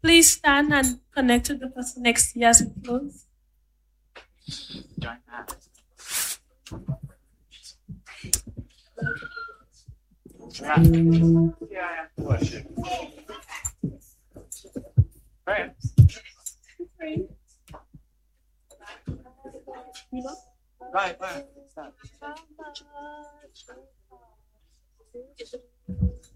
Please stand and connect to the person next to you as we close. Right.